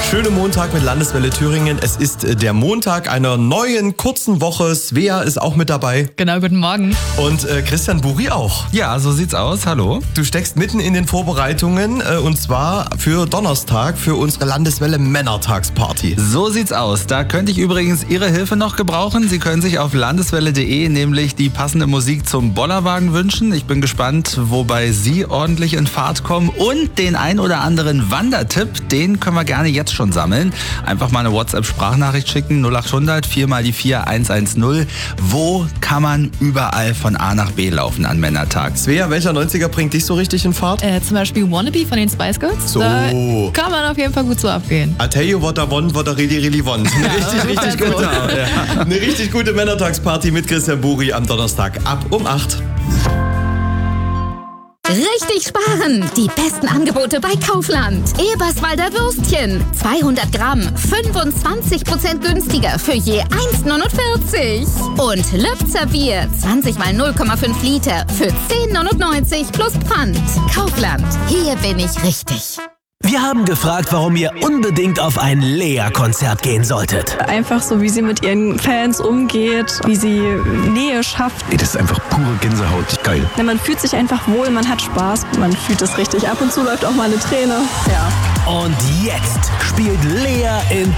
schöne Montag mit Landeswelle Thüringen. Es ist der Montag einer neuen kurzen Woche. Svea ist auch mit dabei. Genau, guten Morgen. Und Christian Buri auch. Ja, so sieht's aus. Hallo. Du steckst mitten in den Vorbereitungen und zwar für Donnerstag, für unsere Landeswelle Männertagsparty. So sieht's aus. Da könnte ich übrigens Ihre Hilfe noch gebrauchen. Sie können sich auf landeswelle.de nämlich die passende Musik zum Bollerwagen wünschen. Ich bin gespannt, wobei Sie ordentlich in Fahrt kommen. Und den ein oder anderen Wandertipp, den können wir gerne jetzt schon sammeln. Einfach mal eine WhatsApp-Sprachnachricht schicken, 0800 4x4 110. Wo kann man überall von A nach B laufen an Männertag? Svea, welcher 90er bringt dich so richtig in Fahrt? Zum Beispiel Wannabe von den Spice Girls. So. Da kann man auf jeden Fall gut so abgehen. I tell you what I want, what I really want. Eine richtig gute Männertagsparty mit Christian Buri am Donnerstag ab um 8. Richtig sparen! Die besten Angebote bei Kaufland. Eberswalder Würstchen. 200 Gramm, 25% günstiger für je 1,49. Und Lübzer Bier, 20 mal 0,5 Liter für 10,99 plus Pfand. Kaufland, hier bin ich richtig. Wir haben gefragt, warum ihr unbedingt auf ein Lea-Konzert gehen solltet. Einfach so, wie sie mit ihren Fans umgeht, wie sie Nähe schafft. Das ist einfach pure Gänsehaut. Geil. Ja, man fühlt sich einfach wohl, man hat Spaß, man fühlt es richtig. Ab und zu läuft auch mal eine Träne. Ja. Und jetzt spielt Lea in